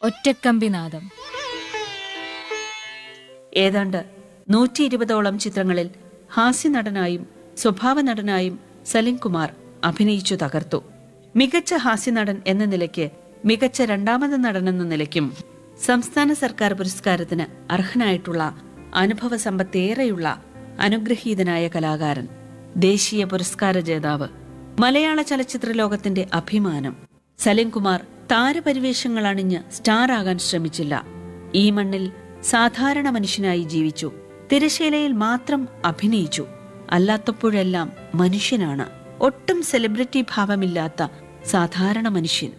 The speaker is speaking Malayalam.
ഒറ്റക്കമ്പിനാദം. ഏതാണ്ട് 120ഓളം ചിത്രങ്ങളിൽ ഹാസ്യനടനായും സ്വഭാവ നടനായും സലിം കുമാർ അഭിനയിച്ചു തകർത്തു. മികച്ച ഹാസ്യനടൻ എന്ന നിലയ്ക്ക് മികച്ച രണ്ടാമത് നടനെന്ന നിലയ്ക്കും സംസ്ഥാന സർക്കാർ പുരസ്കാരത്തിന് അർഹനായിട്ടുള്ള അനുഭവ സമ്പത്തേറെയുള്ള അനുഗ്രഹീതനായ കലാകാരൻ, ദേശീയ പുരസ്കാര ജേതാവ്, മലയാള ചലച്ചിത്ര ലോകത്തിന്റെ അഭിമാനം. സലിം കുമാർ താരപരിവേഷങ്ങൾ അണിഞ്ഞ് സ്റ്റാറാകാൻ ശ്രമിച്ചില്ല. ഈ മണ്ണിൽ സാധാരണ മനുഷ്യനായി ജീവിച്ചു. തിരശീലയിൽ മാത്രം അഭിനയിച്ചു. അല്ലാത്തപ്പോഴെല്ലാം മനുഷ്യനാണ്. ഒട്ടും സെലിബ്രിറ്റി ഭാവമില്ലാത്ത സാധാരണ മനുഷ്യൻ.